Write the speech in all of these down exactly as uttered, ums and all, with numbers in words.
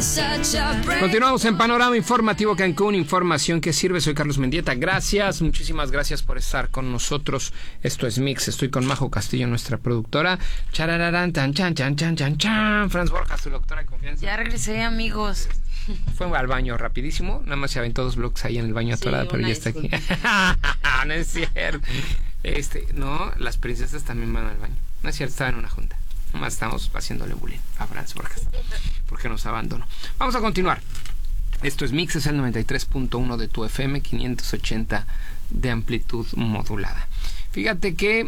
Continuamos en Panorama Informativo Cancún, información que sirve. Soy Carlos Mendieta. Gracias, muchísimas gracias por estar con nosotros. Esto es Mix. Estoy con Majo Castillo, nuestra productora. Charararán, tan, chan, chan, chan, chan, chan. Franz Borja, su doctora de confianza. Ya regresé, amigos. Fue al baño rapidísimo. Nada más se aventó dos bloques ahí en el baño atorada, sí, pero ya está aquí. No es cierto. Este, no, las princesas también van al baño. No es cierto, estaba en una junta. Nomás estamos haciéndole bullying a Franz Borja porque nos abandonó. Vamos a continuar. Esto es Mix, es el noventa y tres punto uno de tu F M, quinientos ochenta de amplitud modulada. Fíjate que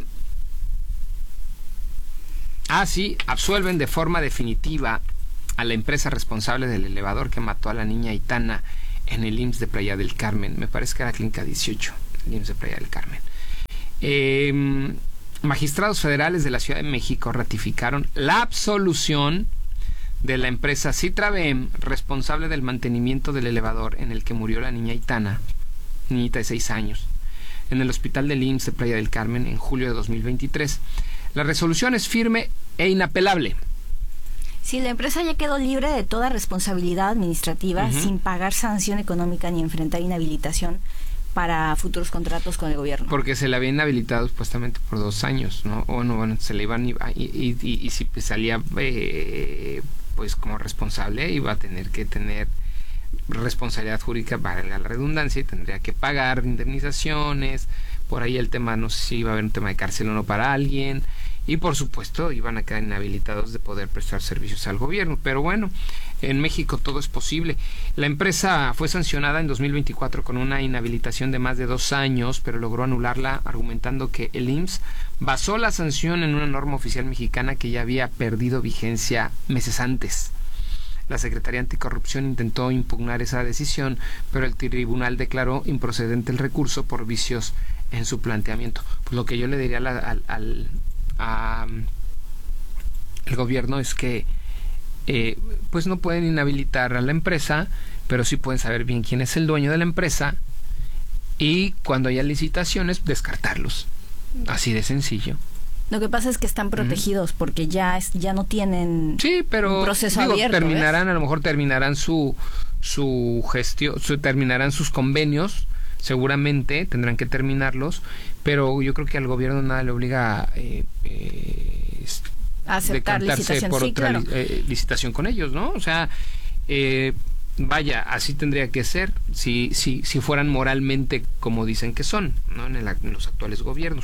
ah, sí, absuelven de forma definitiva a la empresa responsable del elevador que mató a la niña Aitana en el I M S S de Playa del Carmen. Me parece que era Clínica dieciocho, el I M S S de Playa del Carmen. Eh... Magistrados federales de la Ciudad de México ratificaron la absolución de la empresa Citrabem, responsable del mantenimiento del elevador en el que murió la niña Aitana, niñita de seis años, en el hospital del I M S S de Playa del Carmen en julio de dos mil veintitrés. La resolución es firme e inapelable. Sí, la empresa ya quedó libre de toda responsabilidad administrativa, uh-huh, sin pagar sanción económica ni enfrentar inhabilitación para futuros contratos con el gobierno. Porque se le había inhabilitado supuestamente por dos años, ¿no? O no, bueno, se le iban y, y, y, y si salía eh, pues como responsable, iba a tener que tener responsabilidad jurídica, valga la redundancia, y tendría que pagar indemnizaciones. Por ahí el tema, no sé si iba a haber un tema de cárcel o no para alguien. Y por supuesto iban a quedar inhabilitados de poder prestar servicios al gobierno. Pero bueno, en México todo es posible. La empresa fue sancionada en dos mil veinticuatro con una inhabilitación de más de dos años, pero logró anularla argumentando que el I M S S basó la sanción en una norma oficial mexicana que ya había perdido vigencia meses antes. La Secretaría Anticorrupción intentó impugnar esa decisión, pero el tribunal declaró improcedente el recurso por vicios en su planteamiento. Pues lo que yo le diría al, al, al a, el gobierno es que eh, pues no pueden inhabilitar a la empresa, pero sí pueden saber bien quién es el dueño de la empresa y cuando haya licitaciones descartarlos, así de sencillo. Lo que pasa es que están protegidos, ¿Mm? Porque ya es, ya no tienen sí, pero, un proceso digo, abierto. Terminarán, ¿ves? A lo mejor terminarán su su gestión, su, terminarán sus convenios, seguramente tendrán que terminarlos, pero yo creo que al gobierno nada le obliga a eh, eh, aceptar licitación, por sí, otra claro. eh, licitación con ellos, ¿no? O sea, eh, vaya, así tendría que ser si si si fueran moralmente como dicen que son, ¿no? En, el, en los actuales gobiernos.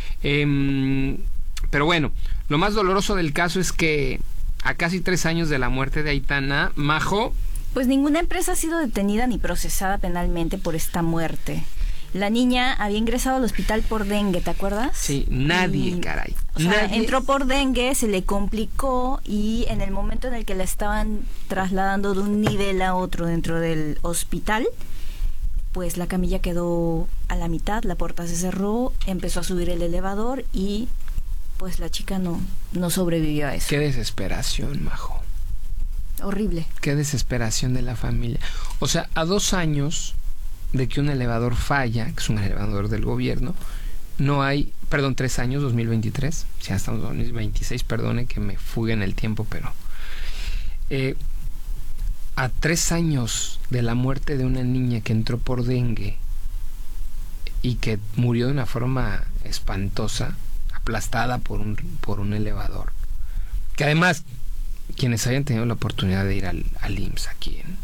Eh, pero bueno, lo más doloroso del caso es que a casi tres años de la muerte de Aitana, Majo, pues ninguna empresa ha sido detenida ni procesada penalmente por esta muerte. La niña había ingresado al hospital por dengue, ¿te acuerdas? Sí, nadie, y, caray. O sea, nadie. Entró por dengue, se le complicó y en el momento en el que la estaban trasladando de un nivel a otro dentro del hospital, pues la camilla quedó a la mitad, la puerta se cerró, empezó a subir el elevador y pues la chica no, no sobrevivió a eso. Qué desesperación, Majo. Horrible. Qué desesperación de la familia. O sea, a dos años de que un elevador falla, que es un elevador del gobierno, no hay, perdón, tres años, dos mil veintitrés, ya estamos en dos mil veintiséis, perdone que me fugue en el tiempo, pero eh, a tres años de la muerte de una niña que entró por dengue y que murió de una forma espantosa, aplastada por un, por un elevador, que además quienes hayan tenido la oportunidad de ir al, al I M S S aquí en,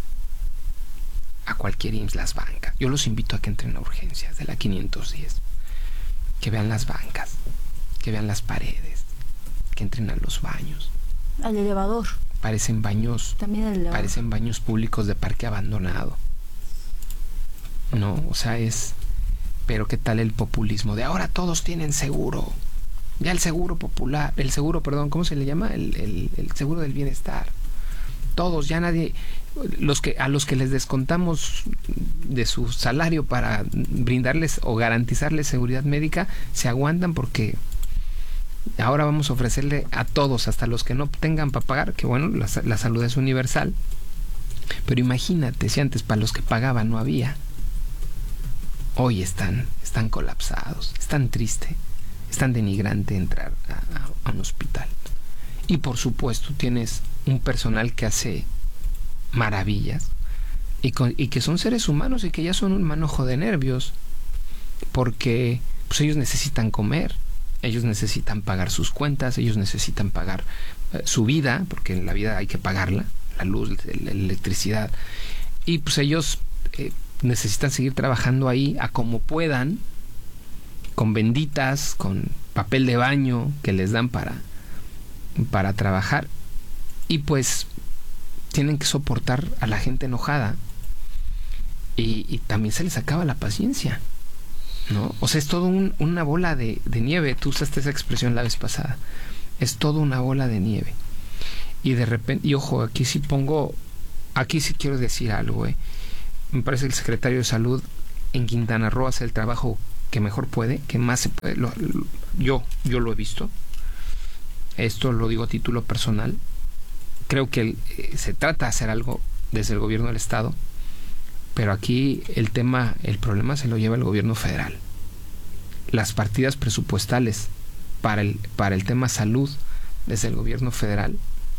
a cualquier I M S S, las bancas, yo los invito a que entren a urgencias de la quinientos diez, que vean las bancas, que vean las paredes, que entren a los baños, al elevador. Parecen baños, también el elevador. Parecen baños públicos de parque abandonado. No, o sea, es, pero qué tal el populismo de ahora todos tienen seguro. Ya el seguro popular, el seguro, perdón, ¿cómo se le llama? El, el, el seguro del bienestar. Todos, ya nadie, los que a los que les descontamos de su salario para brindarles o garantizarles seguridad médica, se aguantan porque ahora vamos a ofrecerle a todos, hasta los que no tengan para pagar, que bueno, la, la salud es universal. Pero imagínate, si antes para los que pagaban no había. Hoy están, están colapsados, están tristes. Es tan denigrante entrar a, a, a un hospital. Y por supuesto tienes un personal que hace maravillas y, con, y que son seres humanos y que ya son un manojo de nervios porque pues ellos necesitan comer, ellos necesitan pagar sus cuentas, ellos necesitan pagar eh, su vida, porque en la vida hay que pagarla, la luz, la electricidad, y pues ellos eh, necesitan seguir trabajando ahí a como puedan, con benditas, con papel de baño que les dan para, para trabajar, y pues tienen que soportar a la gente enojada, y, y también se les acaba la paciencia, ¿no? O sea, es todo un, una bola de, de nieve. Tú usaste esa expresión la vez pasada. Es todo una bola de nieve. Y de repente, y ojo, aquí sí pongo, aquí sí quiero decir algo, ¿eh? Me parece que el secretario de Salud en Quintana Roo hace el trabajo que mejor puede, que más se puede. Lo, lo, yo, yo lo he visto. Esto lo digo a título personal. Creo que el, eh, se trata de hacer algo desde el gobierno del Estado. Pero aquí el tema, el problema se lo lleva el gobierno federal. Las partidas presupuestales para el, para el tema salud desde el gobierno federal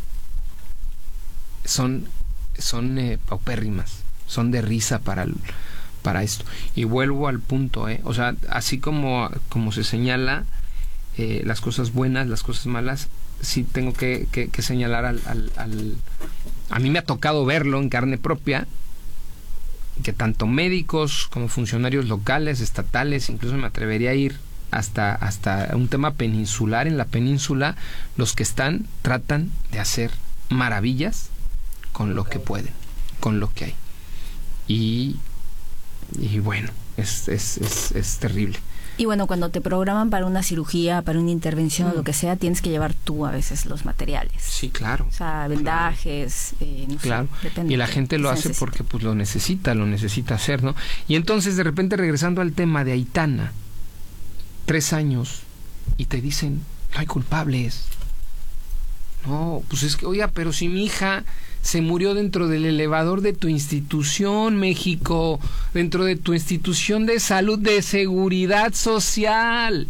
son, son eh, paupérrimas, son de risa para, el, para esto. Y vuelvo al punto, ¿eh? O sea, así como, como se señala eh, las cosas buenas, las cosas malas, sí tengo que, que, que señalar al, al, al... A mí me ha tocado verlo en carne propia, que tanto médicos como funcionarios locales, estatales, incluso me atrevería a ir hasta, hasta un tema peninsular, en la península, los que están tratan de hacer maravillas con lo que pueden, con lo que hay. Y, y bueno, es, es, es, es terrible. Y bueno, cuando te programan para una cirugía, para una intervención mm. o lo que sea, tienes que llevar tú a veces los materiales. Sí, claro. O sea, vendajes, claro. Eh, no claro. sé, depende. Y la gente lo hace necesita. porque pues lo necesita, lo necesita hacer, ¿no? Y entonces, de repente, regresando al tema de Aitana, tres años, y te dicen, no hay culpables. No, pues es que, oiga, pero si mi hija se murió dentro del elevador de tu institución, México, dentro de tu institución de salud, de seguridad social.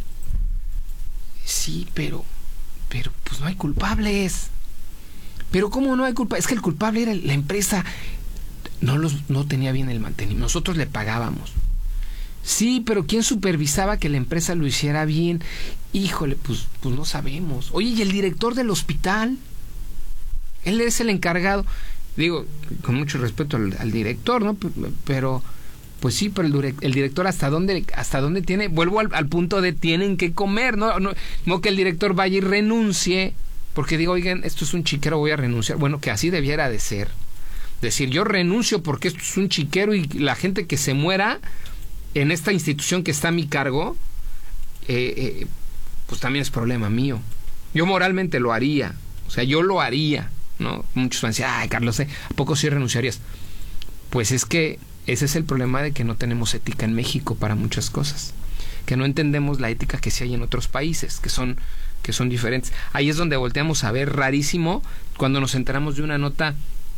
Sí, pero, pero pues no hay culpables. Pero ¿cómo no hay culpables? Es que el culpable era la empresa, no los, no tenía bien el mantenimiento, nosotros le pagábamos. Sí, pero ¿quién supervisaba que la empresa lo hiciera bien? Híjole, pues, pues no sabemos. Oye, ¿y el director del hospital? Él es el encargado. Digo, con mucho respeto al, al director, ¿no? Pero, pues sí, pero el, el director hasta dónde, hasta dónde tiene, vuelvo al, al punto de tienen que comer, ¿no? ¿no? No que el director vaya y renuncie, porque digo, oigan, esto es un chiquero, voy a renunciar. Bueno, que así debiera de ser. Decir, yo renuncio porque esto es un chiquero y la gente que se muera en esta institución que está a mi cargo, eh, eh, pues también es problema mío. Yo moralmente lo haría, o sea, yo lo haría, ¿no? Muchos van a decir, ay, Carlos, ¿eh? ¿a poco sí renunciarías? Pues es que ese es el problema de que no tenemos ética en México para muchas cosas, que no entendemos la ética que sí hay en otros países, que son, que son diferentes. Ahí es donde volteamos a ver rarísimo cuando nos enteramos de una nota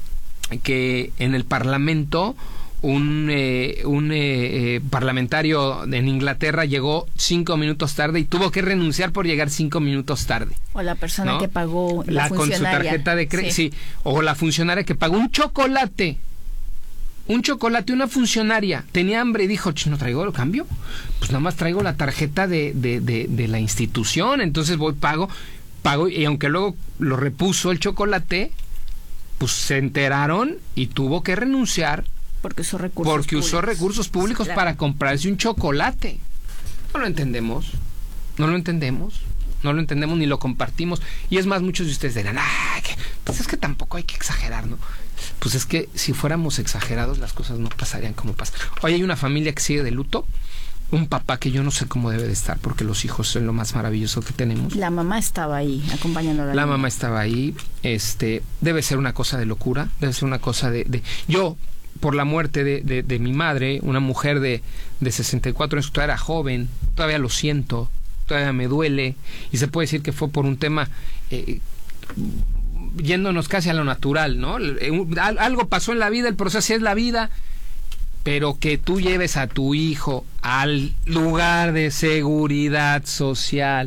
que en el Parlamento un, eh, un eh, eh, parlamentario en Inglaterra llegó cinco minutos tarde y tuvo que renunciar por llegar cinco minutos tarde. O la persona, ¿no?, que pagó la, la con su tarjeta de crédito, sí. sí. O la funcionaria que pagó un chocolate. Un chocolate, una funcionaria tenía hambre y dijo, ¿no traigo el cambio? Pues nada más traigo la tarjeta de, de, de, de la institución, entonces voy, pago, pago, y aunque luego lo repuso el chocolate, pues se enteraron y tuvo que renunciar porque usó recursos porque públicos. usó recursos públicos, sí, claro, para comprarse un chocolate. No lo entendemos, no lo entendemos, no lo entendemos ni lo compartimos. Y es más, muchos de ustedes dirán, ah, que, pues es que tampoco hay que exagerar, ¿no? Pues es que si fuéramos exagerados las cosas no pasarían como pasan. Hoy hay una familia que sigue de luto, un papá que yo no sé cómo debe de estar, porque los hijos son lo más maravilloso que tenemos. La mamá estaba ahí acompañando a la La niña. mamá estaba ahí, este, debe ser una cosa de locura, debe ser una cosa de... de yo, por la muerte de, de, de mi madre, una mujer de, de sesenta y cuatro años, todavía era joven, todavía lo siento, todavía me duele, y se puede decir que fue por un tema... Eh, yéndonos casi a lo natural, ¿no? Algo pasó en la vida, el proceso así es la vida, pero que tú lleves a tu hijo al lugar de seguridad social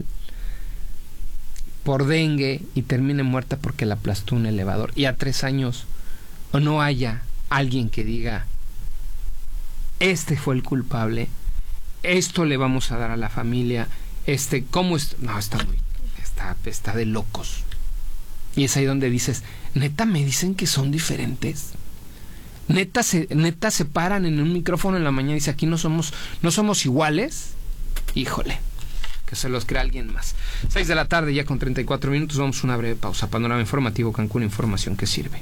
por dengue y termine muerta porque la aplastó un elevador, y a tres años, o no haya alguien que diga, este fue el culpable, esto le vamos a dar a la familia, este, ¿cómo es? No, está muy, está, está de locos. Y es ahí donde dices, neta me dicen que son diferentes. Neta se, neta se paran en un micrófono en la mañana y dice, aquí no somos, no somos iguales. Híjole, que se los crea alguien más. seis de la tarde ya con treinta y cuatro minutos, vamos a una breve pausa. Panorama Informativo Cancún, información que sirve.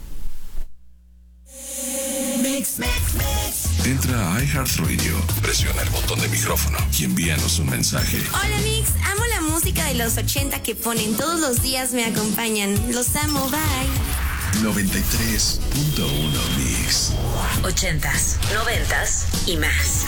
Mix, mix, mix. Entra a iHeartRadio, presiona el botón de micrófono y envíanos un mensaje. Hola Mix, amo la música de los ochenta que ponen todos los días, me acompañan. Los amo, bye. noventa y tres punto uno Mix. Ochentas, noventas y más.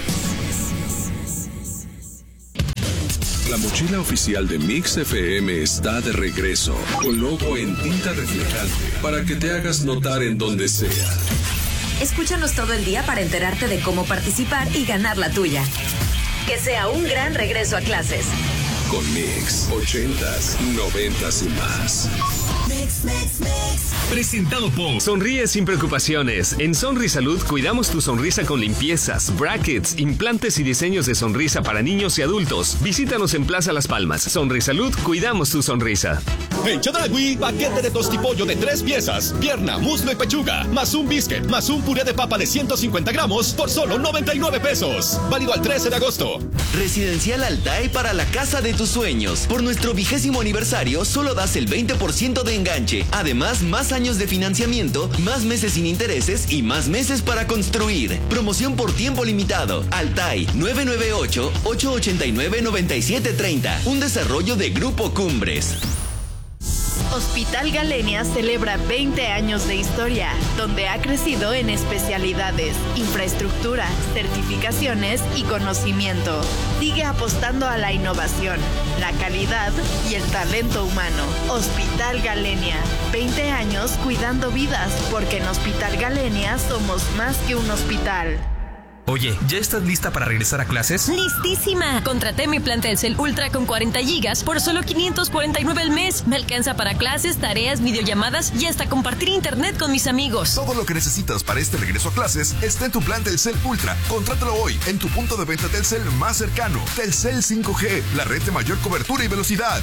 La mochila oficial de Mix F M está de regreso, con logo en tinta reflejante, para que te hagas notar en donde sea. Escúchanos todo el día para enterarte de cómo participar y ganar la tuya. Que sea un gran regreso a clases. Con Mix, ochentas, noventas y más. Mix, mix, mix. Presentado por Sonríe sin preocupaciones. En Sonrisalud cuidamos tu sonrisa con limpiezas, brackets, implantes y diseños de sonrisa para niños y adultos. Visítanos en Plaza Las Palmas. Sonrisalud, cuidamos tu sonrisa. En Chedraui, paquete de tostipollo de tres piezas, pierna, muslo y pechuga, más un biscuit, más un puré de papa de ciento cincuenta gramos por solo noventa y nueve pesos. Válido al trece de agosto. Residencial Altai para la casa de tus sueños. Por nuestro vigésimo aniversario, solo das el veinte por ciento de enganche. Además, más años de financiamiento, más meses sin intereses y más meses para construir. Promoción por tiempo limitado. Altai nueve nueve ocho, ocho ocho nueve, nueve siete tres cero. Un desarrollo de Grupo Cumbres. Hospital Galenia celebra veinte años de historia, donde ha crecido en especialidades, infraestructura, certificaciones y conocimiento. Sigue apostando a la innovación, la calidad y el talento humano. Hospital Galenia, veinte años cuidando vidas, porque en Hospital Galenia somos más que un hospital. Oye, ¿ya estás lista para regresar a clases? ¡Listísima! Contraté mi plan Telcel Ultra con cuarenta gigas por solo quinientos cuarenta y nueve al mes. Me alcanza para clases, tareas, videollamadas y hasta compartir internet con mis amigos. Todo lo que necesitas para este regreso a clases está en tu plan Telcel Ultra. Contrátalo hoy en tu punto de venta Telcel más cercano. Telcel cinco G, la red de mayor cobertura y velocidad.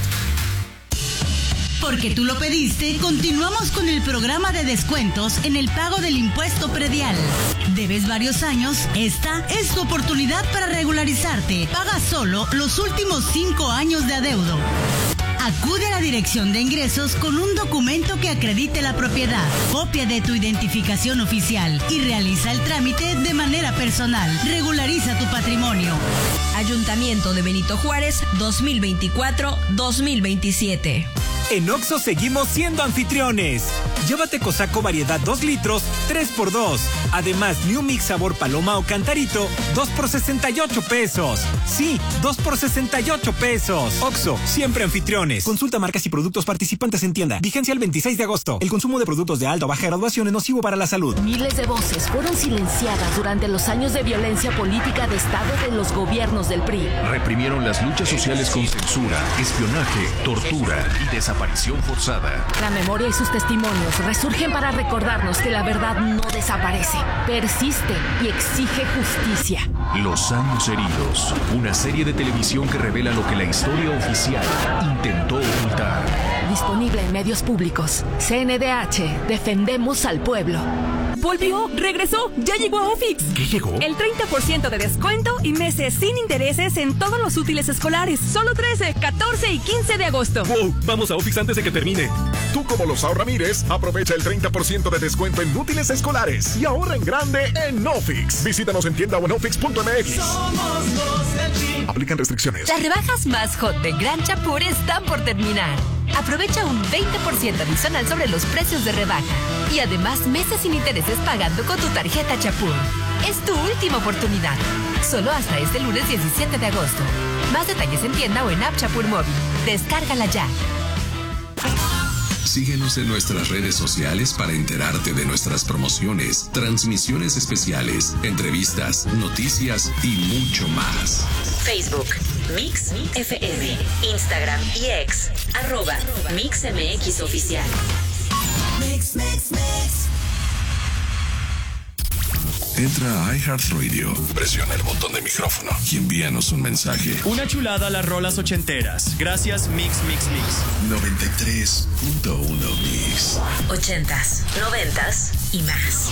Porque tú lo pediste, continuamos con el programa de descuentos en el pago del impuesto predial. ¿Debes varios años? Esta es tu oportunidad para regularizarte. Paga solo los últimos cinco años de adeudo. Acude a la Dirección de Ingresos con un documento que acredite la propiedad, copia de tu identificación oficial y realiza el trámite de manera personal. Regulariza tu patrimonio. Ayuntamiento de Benito Juárez, dos mil veinticuatro a dos mil veintisiete. En Oxxo seguimos siendo anfitriones. Llévate Cosaco variedad dos litros, tres por dos. Además, New Mix sabor paloma o cantarito, dos por sesenta y ocho pesos. Sí, dos por sesenta y ocho pesos. Oxxo, siempre anfitriones. Consulta marcas y productos participantes en tienda. Vigencia el veintiséis de agosto. El consumo de productos de alta o baja graduación es nocivo para la salud. Miles de voces fueron silenciadas durante los años de violencia política de Estado de los gobiernos del P R I. Reprimieron las luchas sociales con censura, espionaje, tortura y desaparición forzada. La memoria y sus testimonios resurgen para recordarnos que la verdad no desaparece, persiste y exige justicia. Los años heridos, una serie de televisión que revela lo que la historia oficial intentó ocultar. Disponible en medios públicos. C N D H, defendemos al pueblo. Volvió, regresó, ya llegó a Ofix. ¿Qué llegó? El treinta por ciento de descuento y meses sin intereses en todos los útiles escolares. Solo trece, catorce y quince de agosto. ¡Wow! Vamos a Ofix antes de que termine. Tú, como Losao Ramírez, aprovecha el treinta por ciento de descuento en útiles escolares y ahorra en grande en Ofix. Visítanos en tienda o en ofix punto m x. Somos los del P R I. Aplican restricciones. Las rebajas más hot de Gran Chapur están por terminar. Aprovecha un veinte por ciento adicional sobre los precios de rebaja. Y además, meses sin intereses pagando con tu tarjeta Chapur. Es tu última oportunidad. Solo hasta este lunes diecisiete de agosto. Más detalles en tienda o en App Chapur Móvil. Descárgala ya. Síguenos en nuestras redes sociales para enterarte de nuestras promociones, transmisiones especiales, entrevistas, noticias y mucho más. Facebook, Mix F M. Instagram y X, arroba Mix M X Oficial. Mix, mix, mix. Entra a iHeartRadio, presiona el botón de micrófono y envíanos un mensaje. Una chulada a las rolas ochenteras. Gracias, Mix, Mix, Mix. noventa y tres punto uno Mix. Ochentas, noventas y más.